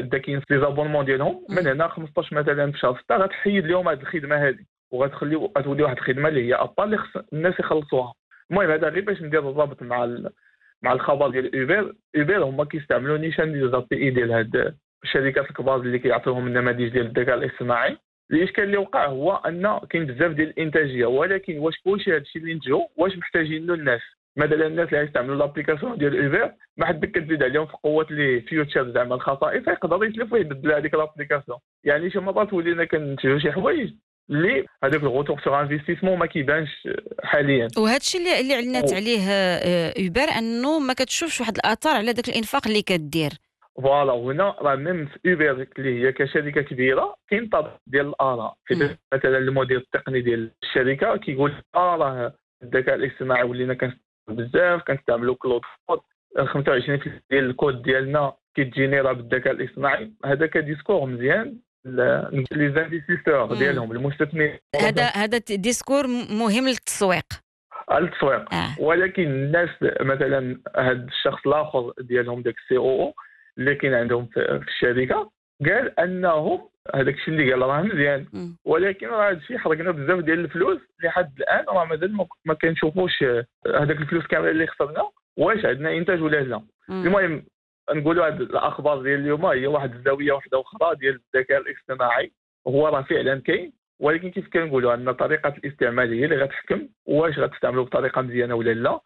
كتبدا كاين لي زابونمون ديالهم من هنا 15 مثلا في شهر 6 غتحيد لهم هذه الخدمه هذه غتولي واحد الخدمه اللي هي ابا اللي خص الناس يخلصوها. المهم هذا غير باش ندير الرابط مع الخبر ديال اوبر هما كيستعملوا نيشان ديال زابي اي ديال هاد الشركات الكبار اللي كيعطيوهم النماذج ديال الذكاء الاصطناعي. الاشكال اللي وقع هو ان كاين بزاف ديال الانتاجيه، ولكن واش كلشي هادشي اللي نتجو واش محتاجين له الناس؟ مثلا الناس اللي يستعملوا لابليكاسيون ديال اوبر ما حد كتزيد عليهم في قوه لي فيوتشر زعما الخصائص يقدروا يتلفوا يبدلوا هذيك لابليكاسيون. يعني شي مرات ولينا كنتجو شي حوايج اللي هذاك الغوتور سور انفستيسمون ما كيبانش حاليا. وهذا الشيء اللي علنات عليه اوبر انه ما كتشوفش واحد الاثار على داك الانفاق اللي كدير. فوالا هنا راه ميم في اوبر اللي هي كشركه كبيره كاين طابع ديال الاراء. مثلا المدير التقني ديال الشركه كيقول راه الذكاء الاصطناعي ولينا بزاف كنستعملوا كلود كود 25% ديال الكود ديالنا كيتجينيرا بالذكاء الاصطناعي. هذا كديسكور مزيان لي زانفيستور ديالهم المستثمرين. هذا ديسكور مهم للتسويق ولكن الناس مثلا هذا الشخص الاخر ديالهم داك السي او اللي كاين عندهم في الشركه قال انهم هذاك الشيء اللي قال راه مزيان، ولكن راه هذا الشيء حرقنا بزاف ديال الفلوس لحد الان راه مازال ما كنشوفوش هذاك الفلوس كامل اللي خسرنا واش عندنا انتاج ولا لا. المهم نقولوا هاد الاخبار ديال اليوم هي واحد الزاويه واحده اخرى ديال الذكاء الاصطناعي. هو راه فعلا كاين، ولكن كيف كنقولوا ان طريقه الاستعمال هي اللي غتحكم واش غتستعملوا بطريقه مزيانه ولا لا،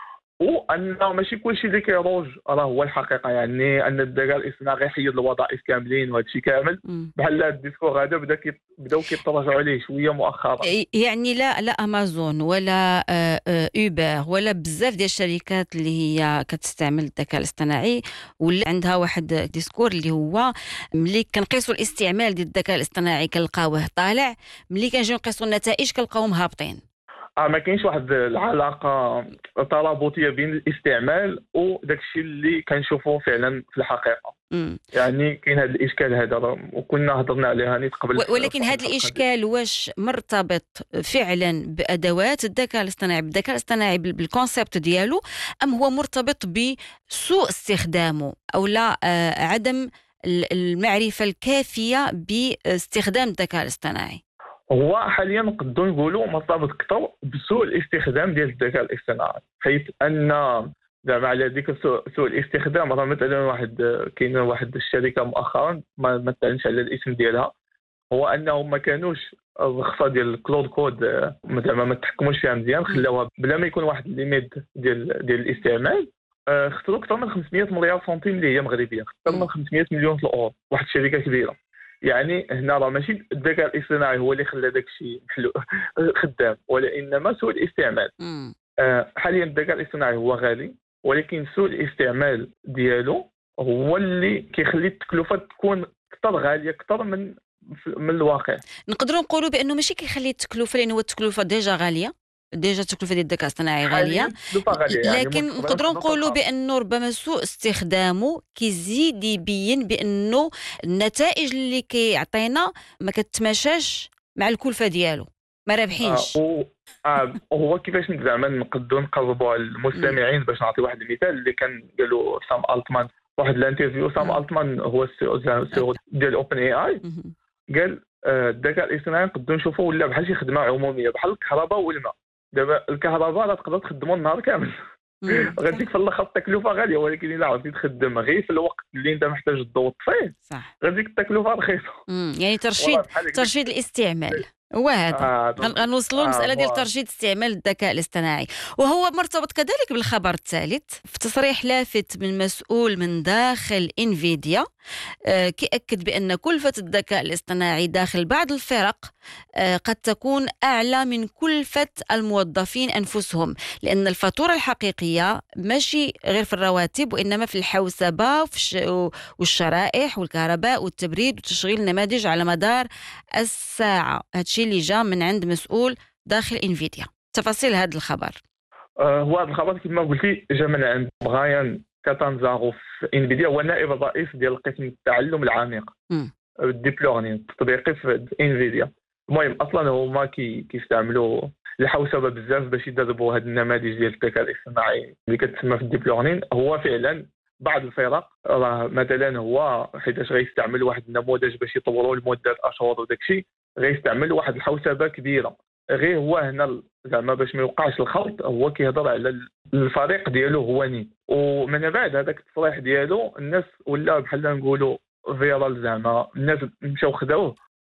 وان ماشي كلشي اللي كيروج راه هو الحقيقه. يعني ان الذكاء الاصطناعي غيحيد الوظائف كاملين وهذا الشيء كامل بحال هذا الديسكور هذا بداو كيتراجعوا عليه شويه مؤخرا. يعني لا امازون ولا اوبر ولا بزاف ديال الشركات اللي هي كتستعمل الذكاء الاصطناعي ولا عندها واحد ديسكور اللي هو ملي كنقيسوا الاستعمال ديال الذكاء الاصطناعي كنلقاوه طالع، ملي كنجيو نقيسوا النتائج كنلقاوهم هابطين. ما كاينش واحد العلاقه ترابطيه بين الاستعمال وداك الشيء اللي كنشوفوه فعلا في الحقيقه. يعني كاين هذا الاشكال هذا وكنا هضرنا عليه نيت قبل. ولكن هذا الاشكال واش مرتبط فعلا بادوات الذكاء الاصطناعي بالذكاء الاصطناعي بالكونسيبت ديالو، ام هو مرتبط بسوء استخدامه او لا عدم المعرفه الكافيه باستخدام الذكاء الاصطناعي؟ هو حاليا نقدروا نقولوا مرتبط اكثر بسوء الاستخدام ديال الذكاء الاصطناعي، حيث ان زعما على ذيك سوء الاستخدام راه مثلا كاين واحد الشركه مؤخرا ما تعلنش على الاسم ديالها، هو انهم ما كانوش الرخصه ديال الكلود كود زعما ما تحكموش فيها مزيان، خلاوها بلا ما يكون واحد الليميت ديال الاستعمال. خسروا اكثر من 500 مليار سنتيم اللي هي مغربيه، اكثر من 500 مليون الاورو، واحد الشركه كبيره. يعني هنا راه ماشي الذكاء الاصطناعي هو اللي خلى داك الشيء خدام، وانما سوء الاستعمال. حاليا الذكاء الاصطناعي هو غالي، ولكن سوء الاستعمال ديالو هو اللي كيخلي التكلفه تكون اكثر غاليه اكثر من الواقع. نقدروا نقولوا بانه ماشي كيخلي التكلفه، لانه التكلفه ديجا غاليه، التكلفه ديال الذكاء الاصطناعي غاليه، لكن يعني نقدروا نقولوا بانه ربما سوء استخدامه كيزيد يبين بانه النتائج اللي كيعطينا ما كتماشاش مع الكلفه ديالو، ما رابحينش. هو كيفاش زعما نقدروا نقربوا المستمعين باش نعطي واحد المثال اللي كان قالوا سام التمان واحد الانترفيو. سام التمان هو السي ديال اوبن اي اي، قال الذكاء الاصطناعي نقدروا نشوفوه ولا بحال شي خدمه عموميه بحال الكهرباء والماء. دابا الكهرباء راه تقدر تخدموا النهار كامل غاديك في الاخر التكلفه غاليه، ولكن الا عرفتي تخدم غير في الوقت اللي انت محتاج الضوء طفيه غاديك التكلفه رخيصه. يعني ترشيد الاستعمال وهذا غنوصلوا المساله ديال ترشيد استعمال الذكاء الاصطناعي. وهو مرتبط كذلك بالخبر الثالث في تصريح لافت من مسؤول من داخل انفيديا، كيأكد بأن كلفة الذكاء الاصطناعي داخل بعض الفرق قد تكون أعلى من كلفة الموظفين أنفسهم، لأن الفاتورة الحقيقية ماشي غير في الرواتب وإنما في الحوسبة والشرائح والكهرباء والتبريد وتشغيل النماذج على مدار الساعة. هادشي اللي جاء من عند مسؤول داخل انفيديا. تفاصيل هذا الخبر. هو هذا الخبر كما قلتي جاء من عند برايان كاتانزارو في انفيديا، هو نائب الرئيس ديال قسم التعلم العميق الديب ليرنينغ التطبيقي في انفيديا. المهم اصلا هما كيستعملوا الحوسبه بزاف باش يدربوا هاد النماذج ديال الذكاء الاصطناعي اللي كتسمى في الديب ليرنينغ. هو فعلا بعض الفرق راه مثلا هو حيتاش غيستعمل واحد النموذج باش يطوروا لمده اشهر وداك الشيء، غيستعمل واحد الحوسبه كبيره. غير هو هنا زعما باش ما يوقعش الخلط هو كيهضر على الفريق ديالو هو نين، ومن بعد هذاك التصريح ديالو الناس ولا بحال نقولوا فيرال، زعما الناس مشاو خداوه